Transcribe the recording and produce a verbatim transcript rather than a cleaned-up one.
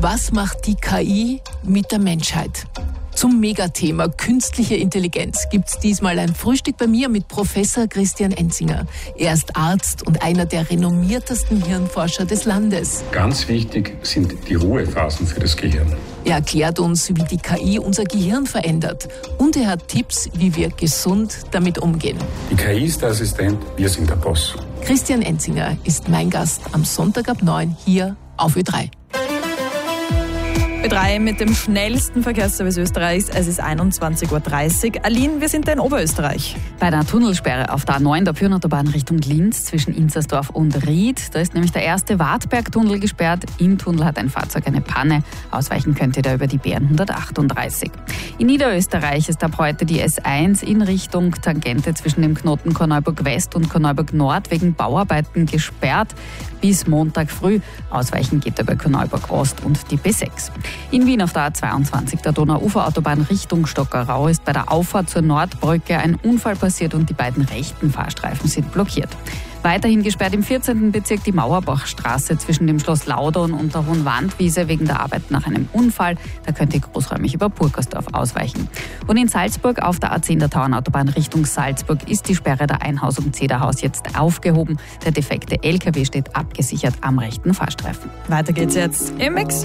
Was macht die K I mit der Menschheit? Zum Megathema künstliche Intelligenz gibt's diesmal ein Frühstück bei mir mit Professor Christian Enzinger. Er ist Arzt und einer der renommiertesten Hirnforscher des Landes. Ganz wichtig sind die Ruhephasen für das Gehirn. Er erklärt uns, wie die K I unser Gehirn verändert. Und er hat Tipps, wie wir gesund damit umgehen. Die K I ist der Assistent, wir sind der Boss. Christian Enzinger ist mein Gast am Sonntag ab neun hier auf Ö drei. Ö drei mit dem schnellsten Verkehrsservice Österreichs. Es ist einundzwanzig Uhr dreißig. Aline, wir sind da in Oberösterreich. Bei der Tunnelsperre auf der A neun der Pyrnautobahn Richtung Linz zwischen Inzersdorf und Ried. Da ist nämlich der erste Wartbergtunnel gesperrt. Im Tunnel hat ein Fahrzeug eine Panne. Ausweichen könnt ihr da über die B N hundertachtunddreißig. In Niederösterreich ist ab heute die S eins in Richtung Tangente zwischen dem Knoten Korneuburg West und Korneuburg Nord wegen Bauarbeiten gesperrt. Bis Montag früh. Ausweichen geht über Korneuburg Ost und die B sechs. In Wien auf der A zweiundzwanzig, der Donauuferautobahn Richtung Stockerau, ist bei der Auffahrt zur Nordbrücke ein Unfall passiert und die beiden rechten Fahrstreifen sind blockiert. Weiterhin gesperrt im vierzehnten Bezirk die Mauerbachstraße zwischen dem Schloss Laudon und der Hohen Wandwiese wegen der Arbeit nach einem Unfall. Da könnt ihr großräumig über Purkersdorf ausweichen. Und in Salzburg auf der A zehn der Tauernautobahn Richtung Salzburg ist die Sperre der Einhausung Zederhaus jetzt aufgehoben. Der defekte L K W steht abgesichert am rechten Fahrstreifen. Weiter geht's jetzt im Mix.